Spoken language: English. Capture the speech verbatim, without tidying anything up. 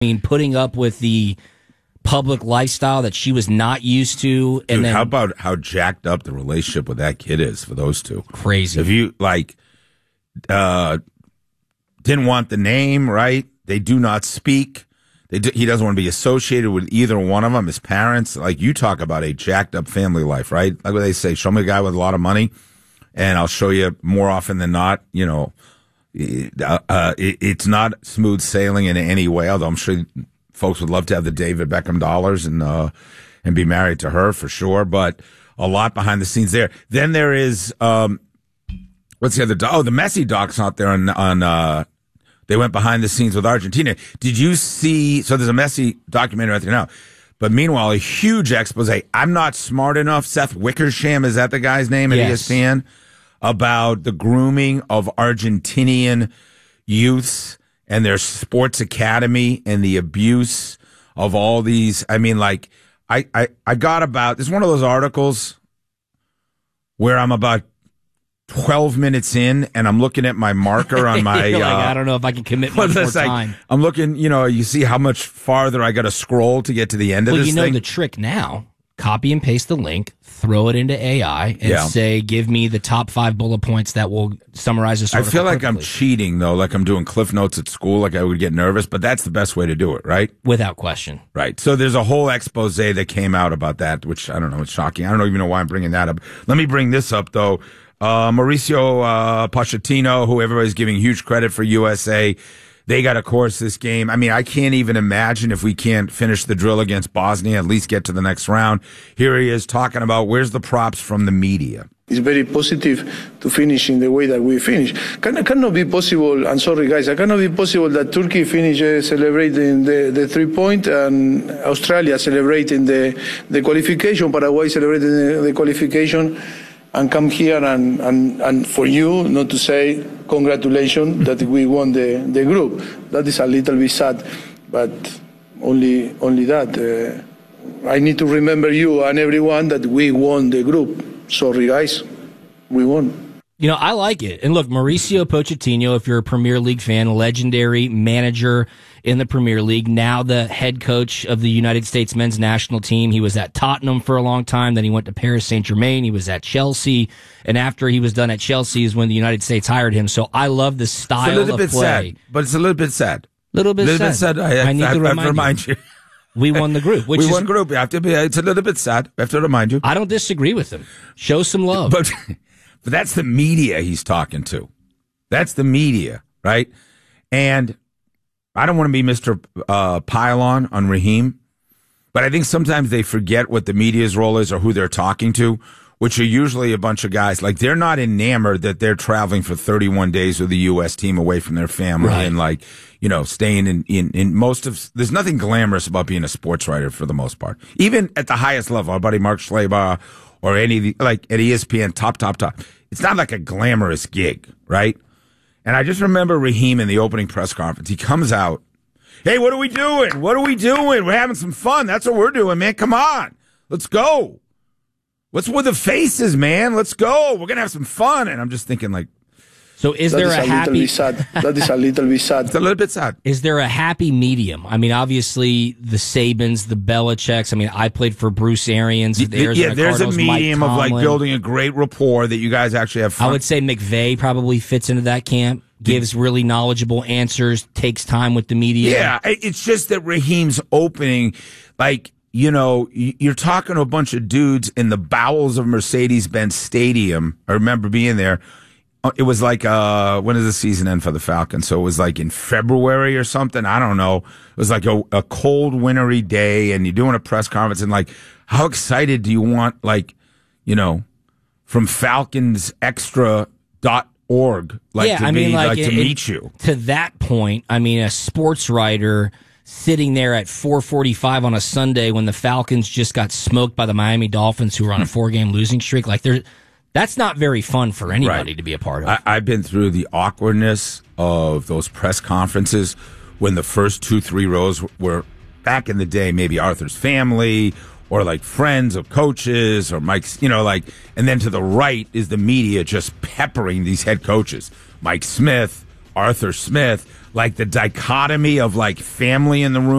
I mean, putting up with the public lifestyle that she was not used to. And Dude, then, how about how jacked up the relationship with that kid is for those two? Crazy. If you, like, uh, didn't want the name, right? They do not speak. They do, he doesn't want to be associated with either one of them. His parents, like, you talk about a jacked up family life, right? Like what they say, show me a guy with a lot of money, and I'll show you more often than not, you know, uh, uh, it, it's not smooth sailing in any way, although I'm sure folks would love to have the David Beckham dollars and, uh, and be married to her for sure, but a lot behind the scenes there. Then there is, um, what's the other, do- oh, the Messi doc's out there on, on, uh, they went behind the scenes with Argentina. Did you see? So there's a Messi documentary out there now. But meanwhile, a huge expose. I'm not smart enough. Seth Wickersham, is that the guy's name at Yes. E S P N? About the grooming of Argentinian youths and their sports academy and the abuse of all these. I mean, like, I, I, I got about, this is one of those articles where I'm about twelve minutes in, and I'm looking at my marker on my. You're like, uh, I don't know if I can commit much more like, time. I'm looking, you know, you see how much farther I got to scroll to get to the end of Well, this you know thing? the trick now. Copy and paste the link, throw it into A I, and Yeah. say, give me the top five bullet points that will summarize this I article feel like I'm perfectly. cheating, though, like I'm doing Cliff Notes at school, like I would get nervous, but that's the best way to do it, right? Without question. Right. So there's a whole expose that came out about that, which I don't know, it's shocking. I don't even know why I'm bringing that up. Let me bring this up, though. Uh, Mauricio uh, Pochettino, who everybody's giving huge credit for U S A, they got to course this game. I mean, I can't even imagine if we can't finish the drill against Bosnia, at least get to the next round. Here he is talking about where's the props from the media. It's very positive to finish in the way that we finish. Can, cannot be possible, I'm sorry guys, it cannot be possible that Turkey finishes celebrating the, the three point and Australia celebrating the, the qualification, Paraguay celebrating the, the qualification, and come here and, and, and for you not to say congratulations that we won the, the group. That is a little bit sad, but only, only that. Uh, I need to remember you and everyone that we won the group. Sorry, guys, we won. You know, I like it. And look, Mauricio Pochettino, if you're a Premier League fan, legendary manager in the Premier League, now the head coach of the United States men's national team. He was at Tottenham for a long time. Then he went to Paris Saint-Germain. He was at Chelsea. And after he was done at Chelsea is when the United States hired him. So I love the style It's a little of bit play. sad, but it's a little bit sad. Little bit little sad. bit sad. I, I need I, to I, remind, I remind you. you. We won the group. Which we is, won group. You have to be, it's a little bit sad. I have to remind you. I don't disagree with him. Show some love. But, but that's the media he's talking to. That's the media, right? And I don't want to be Mister Uh, Pylon on Raheem, but I think sometimes they forget what the media's role is or who they're talking to, which are usually a bunch of guys. Like, they're not enamored that they're traveling for thirty-one days with the U S team away from their family Right. and, like, you know, staying in, in, in most of, there's nothing glamorous about being a sports writer for the most part. Even at the highest level, our buddy Mark Schleybar or any of the, like at E S P N, top, top, top. It's not like a glamorous gig, right? And I just remember Raheem in the opening press conference. He comes out, hey, what are we doing? What are we doing? We're having some fun. That's what we're doing, man. Come on. Let's go. What's with the faces, man? Let's go. We're going to have some fun. And I'm just thinking, like, So is That there is a a little happy bit sad. That is a little bit sad. it's a little bit sad. is there a happy medium? I mean, obviously the Sabans, the Belichicks. I mean, I played for Bruce Arians. The yeah, Arizona there's a Cardinals, Mike medium of, like, Tomlin. building a great rapport that you guys actually have fun. I would say McVay probably fits into that camp. Gives really knowledgeable answers. Takes time with the media. Yeah, it- it's just that Raheem's opening, like, you know, y- you're talking to a bunch of dudes in the bowels of Mercedes-Benz Stadium. I remember being there. Uh, It was like, uh, when does the season end for the Falcons? So it was like in February or something. I don't know. It was like a, a cold, wintry day, and you're doing a press conference, and, like, how excited do you want, like, you know, from Falcons Extra dot org, like, yeah, to I be, mean, like, like, to it- meet you? To that point, I mean, a sports writer sitting there at four forty-five on a Sunday when the Falcons just got smoked by the Miami Dolphins, who were on a four-game losing streak, like, there, that's not very fun for anybody Right. to be a part of. I, I've been through the awkwardness of those press conferences when the first two, three rows were, back in the day, maybe Arthur's family or, like, friends of coaches or Mike's, you know, like, and then to the right is the media just peppering these head coaches. Mike Smith, Arthur Smith, like the dichotomy of like family in the room